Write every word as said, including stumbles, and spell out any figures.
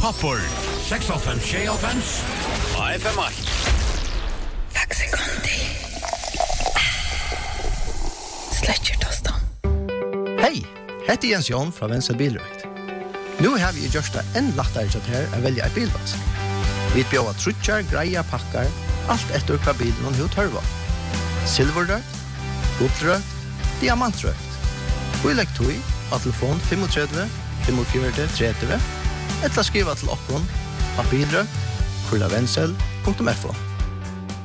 Poppor. seks av fem, sju av fem. Og F M åtta. Faxi Conti. Sletcher tostan. Hei, heter Jens Jon fra Venstre Bilrøkt. Nå har vi gjort det enn lettere til her å velge en bilvask. Vi bjør trutjar, greia, pakkar, alt etter hva bilen og hva tørva. Silverrøkt, guldrøkt, diamantrøkt. Vi legger tog av telefon fem tre fem fire fem tre tre eller skriva til okkon av bilrøkt, kurlavensel punktum f o.